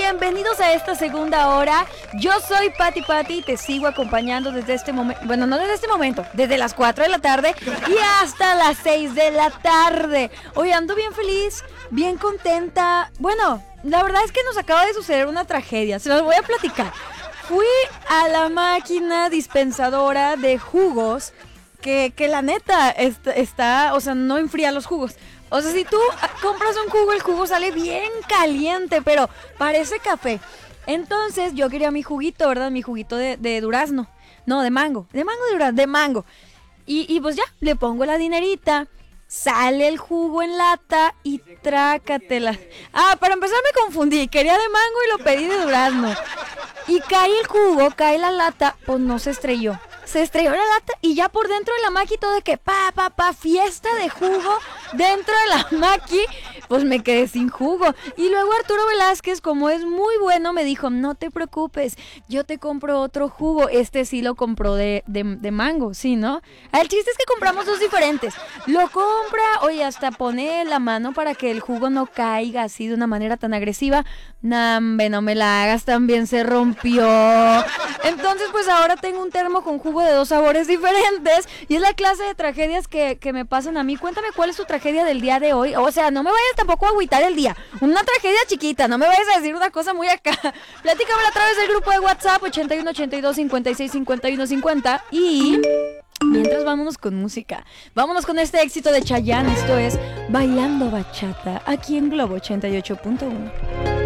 bienvenidos a esta segunda hora. Yo soy Pati y te sigo acompañando desde este momento, bueno, no desde este momento, desde las 4 de la tarde y hasta las 6 de la tarde. Hoy ando bien feliz, bien contenta. Bueno, la verdad es que nos acaba de suceder una tragedia, se los voy a platicar. Fui a la máquina dispensadora de jugos que la neta está, o sea, no enfría los jugos. O sea, si tú compras un jugo, el jugo sale bien caliente, pero parece café. Entonces yo quería mi juguito, ¿verdad? Mi juguito de durazno. No, de mango. De mango. Y pues ya, le pongo la dinerita, sale el jugo en lata y trácatela. Para empezar me confundí. Quería de mango y lo pedí de durazno. Y cae el jugo, cae la lata, pues no se estrelló. Se estrelló la lata y ya por dentro de la maqui todo de que fiesta de jugo dentro de la maqui, pues me quedé sin jugo. Y luego Arturo Velázquez, como es muy bueno, me dijo, no te preocupes, yo te compro otro jugo. Este sí lo compró de mango, ¿sí, no? El chiste es que compramos dos diferentes. Lo compra, oye, hasta pone la mano para que el jugo no caiga así de una manera tan agresiva. Nambe, no me la hagas, también se rompió. Entonces pues ahora tengo un termo con jugo de dos sabores diferentes y es la clase de tragedias que me pasan a mí. Cuéntame cuál es tu tragedia del día de hoy. O sea, no me vayas tampoco a agüitar el día. Una tragedia chiquita, no me vayas a decir una cosa muy acá. Platícamela a través del grupo de WhatsApp 81 82 56 51 50 y mientras vámonos con música. Vámonos con este éxito de Chayanne. Esto es Bailando Bachata aquí en Globo 88.1.